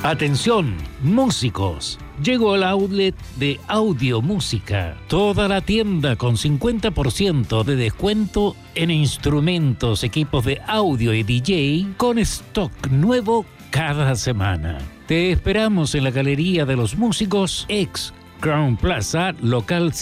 Atención, músicos. Llegó al outlet de Audio Música. Toda la tienda con 50% de descuento en instrumentos, equipos de audio y DJ con stock nuevo cada semana. Te esperamos en la Galería de los Músicos, ex Crown Plaza, local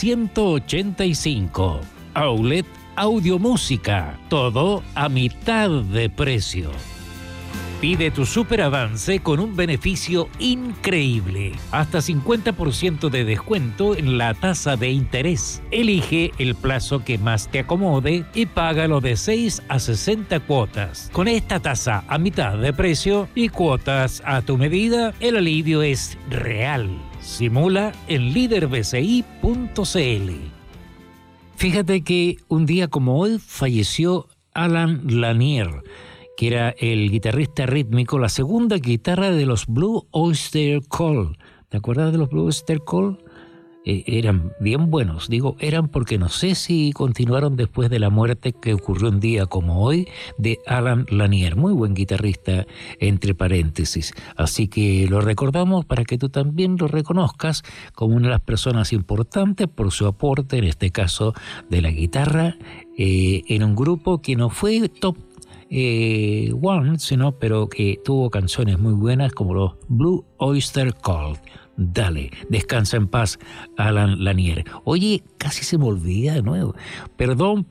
185. Outlet Audio Música. Todo a mitad de precio. Pide tu superavance con un beneficio increíble. Hasta 50% de descuento en la tasa de interés. Elige el plazo que más te acomode y págalo de 6 a 60 cuotas. Con esta tasa a mitad de precio y cuotas a tu medida, el alivio es real. Simula en liderbci.cl. Fíjate que un día como hoy falleció Alan Lanier, que era el guitarrista rítmico, la segunda guitarra de los Blue Oyster Cult. ¿Te acuerdas de los Blue Oyster Cult? Eran bien buenos. Digo eran porque no sé si continuaron después de la muerte que ocurrió un día como hoy de Alan Lanier. Muy buen guitarrista, entre paréntesis. Así que lo recordamos para que tú también lo reconozcas como una de las personas importantes por su aporte, en este caso de la guitarra, en un grupo que no fue top one, sino, pero que tuvo canciones muy buenas como los Blue Oyster Cult. Dale, descansa en paz, Alan Lanier. Oye, casi se me olvida de nuevo. Perdón,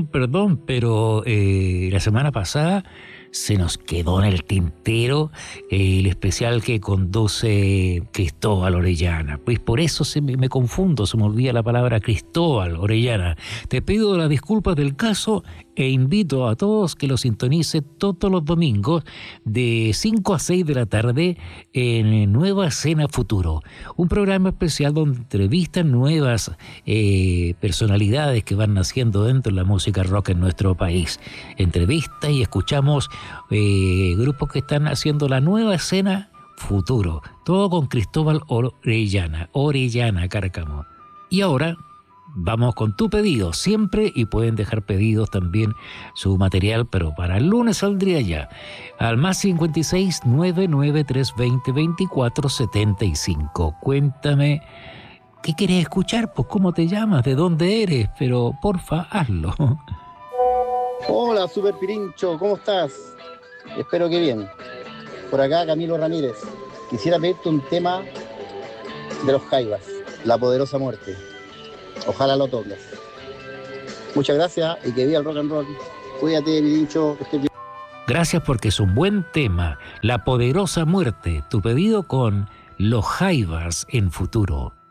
pero la semana pasada se nos quedó en el tintero el especial que conduce Cristóbal Orellana. Pues por eso me confundo, se me olvida la palabra Cristóbal Orellana. Te pido las disculpas del caso e invito a todos que lo sintonicen todos los domingos de 5 a 6 de la tarde en Nueva Escena Futuro. Un programa especial donde entrevistan nuevas personalidades que van naciendo dentro de la música rock en nuestro país. Entrevistas y escuchamos grupos que están haciendo la nueva escena futuro. Todo con Cristóbal Orellana, Cárcamo. Y ahora vamos con tu pedido siempre, y pueden dejar pedidos también su material, pero para el lunes saldría ya al más 56 99 320 24 75. Cuéntame qué quieres escuchar, pues cómo te llamas, de dónde eres, pero porfa hazlo. Hola Super Pirincho, ¿cómo estás? Espero que bien. Por acá Camilo Ramírez. Quisiera pedirte un tema de los Jaivas, La Poderosa Muerte. Ojalá lo toques. Muchas gracias y que viva el rock and roll. Cuídate, Pirincho, que estés bien. Gracias, porque es un buen tema. La Poderosa Muerte, tu pedido con los Jaivas en Futuro.